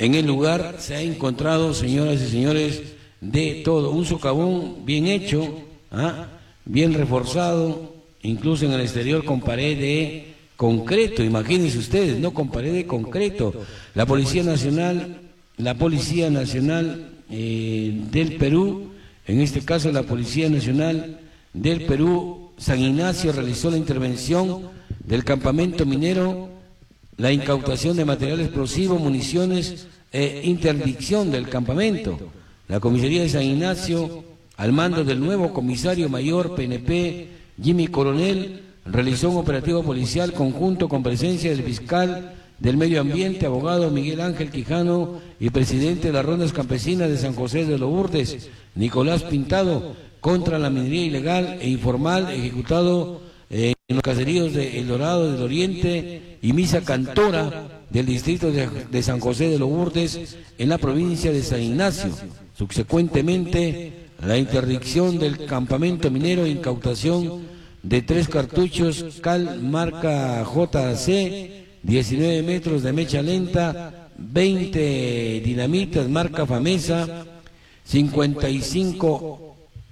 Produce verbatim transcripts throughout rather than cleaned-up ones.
En el lugar se ha encontrado, señoras y señores, de todo, un socavón bien hecho, ¿ah? bien reforzado, incluso en el exterior con pared de concreto, imagínense ustedes, no con pared de concreto. La Policía Nacional, la Policía Nacional eh, del Perú, en este caso la Policía Nacional del Perú, San Ignacio, realizó la intervención del campamento minero, la incautación de material explosivo, municiones e interdicción del campamento. La comisaría de San Ignacio, al mando del nuevo comisario mayor P N P, Jimmy Coronel, realizó un operativo policial conjunto con presencia del fiscal del Medio Ambiente, abogado Miguel Ángel Quijano, y presidente de las rondas campesinas de San José de los Urdes, Nicolás Pintado, contra la minería ilegal e informal ejecutado eh, en los caseríos de El Dorado del Oriente y Misa Cantora del distrito de, de San José de los Urdes en la provincia de San Ignacio. Subsecuentemente, la interdicción del campamento minero e incautación de tres cartuchos cal marca J C, diecinueve metros de mecha lenta, veinte dinamitas marca Famesa, cincuenta y cinco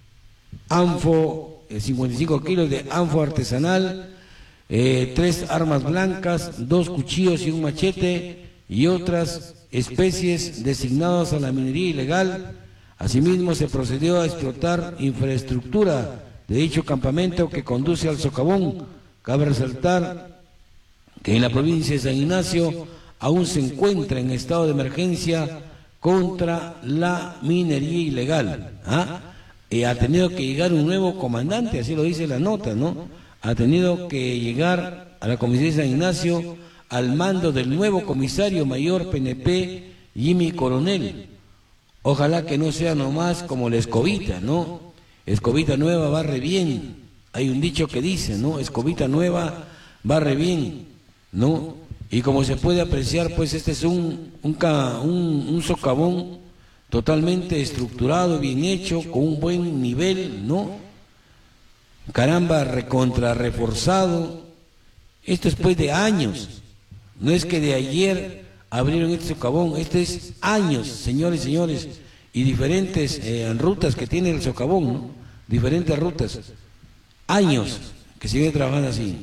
anfo, cincuenta y cinco kilos de anfo artesanal, eh, tres armas blancas, dos cuchillos y un machete y otras especies designadas a la minería ilegal. Asimismo, se procedió a explotar infraestructura de dicho campamento que conduce al socavón. Cabe resaltar que en la provincia de San Ignacio aún se encuentra en estado de emergencia contra la minería ilegal. ¿Ah? Y ha tenido que llegar un nuevo comandante, así lo dice la nota, ¿no? Ha tenido que llegar a la comisaría de San Ignacio al mando del nuevo comisario mayor P N P, Jimmy Coronel. Ojalá que no sea nomás como la escobita, ¿no? Escobita nueva barre bien. Hay un dicho que dice, ¿no? Escobita nueva barre bien, ¿no? Y como se puede apreciar, pues este es un, un, un, un socavón totalmente estructurado, bien hecho, con un buen nivel, ¿no? Caramba, recontra reforzado. Esto es pues de años. No es que de ayer abrieron este socavón, este es años, señores y señores, y diferentes eh, rutas que tiene el socavón, ¿no? Diferentes rutas, años que siguen trabajando así,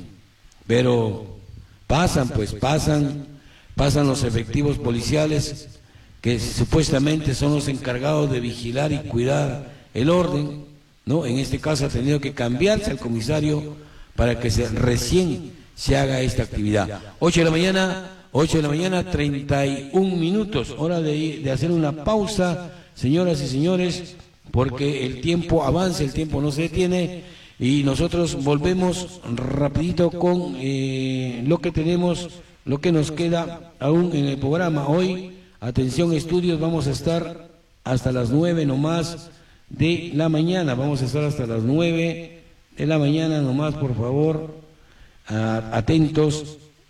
pero pasan, pues pasan, pasan los efectivos policiales que supuestamente son los encargados de vigilar y cuidar el orden, ¿no? En este caso ha tenido que cambiarse el comisario para que se, recién se haga esta actividad. ocho de la mañana, ocho de la mañana, treinta y un minutos, hora de, de hacer una pausa, señoras y señores, porque el tiempo avanza, el tiempo no se detiene, y nosotros volvemos rapidito con eh, lo que tenemos, lo que nos queda aún en el programa. Hoy, atención estudios, vamos a estar hasta las nueve nomás de la mañana, vamos a estar hasta las nueve de la mañana nomás, por favor, uh, atentos.